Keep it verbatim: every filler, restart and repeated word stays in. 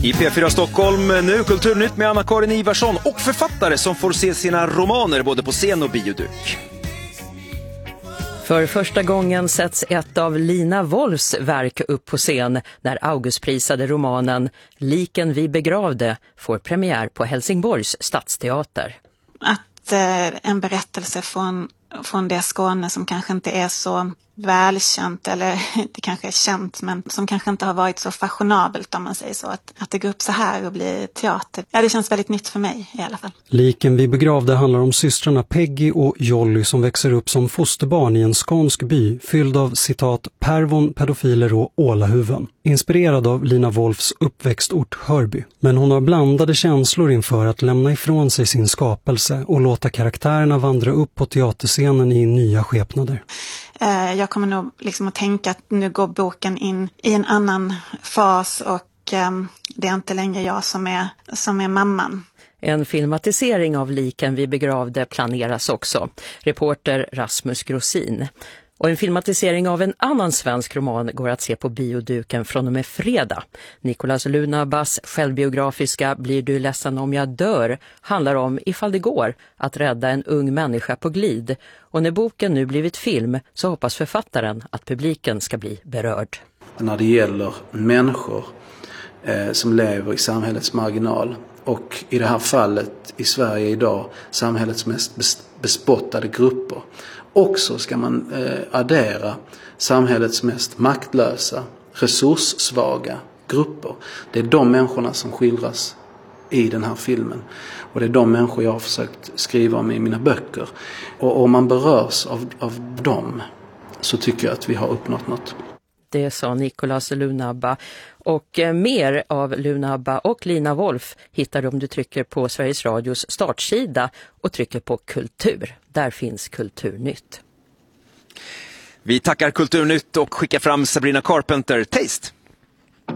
I P fyra Stockholm nu Kulturnytt med Anna-Karin Ivarsson och författare som får se sina romaner både på scen och bioduk. För första gången sätts ett av Lina Wolfs verk upp på scen när Augustprisade romanen Liken vi begravde får premiär på Helsingborgs stadsteater. Att eh, en berättelse från, från det Skåne som kanske inte är så välkänt, eller det kanske är känt men som kanske inte har varit så fashionabelt om man säger så, att, att det går upp så här och blir teater. Ja, det känns väldigt nytt för mig i alla fall. Liken vi begravde handlar om systrarna Peggy och Jolly som växer upp som fosterbarn i en skånsk by fylld av citat pervon, pedofiler och ålahuven. Inspirerad av Lina Wolfs uppväxtort Hörby. Men hon har blandade känslor inför att lämna ifrån sig sin skapelse och låta karaktärerna vandra upp på teaterscenen i nya skepnader. Jag kommer nog liksom att tänka att nu går boken in i en annan fas och um, det är inte längre jag som är, som är mamman. En filmatisering av Liken vi begravde planeras också. Reporter Rasmus Grossin. Och en filmatisering av en annan svensk roman går att se på bioduken från och med fredag. Nicolas Lunabas självbiografiska Blir du ledsen om jag dör handlar om, ifall det går, att rädda en ung människa på glid. Och när boken nu blivit film så hoppas författaren att publiken ska bli berörd. När det gäller människor eh, som lever i samhällets marginal och i det här fallet i Sverige idag samhällets mest bespottade grupper. Också ska man eh, addera samhällets mest maktlösa, resurssvaga grupper. Det är de människorna som skildras i den här filmen. Och det är de människor jag har försökt skriva om i mina böcker. Och om man berörs av, av dem så tycker jag att vi har uppnått något. Det sa Nicolas Lunabba. Och mer av Lunabba och Lina Wolf hittar du om du trycker på Sveriges Radios startsida och trycker på Kultur. Där finns Kulturnytt. Vi tackar Kulturnytt och skickar fram Sabrina Carpenter. Taste!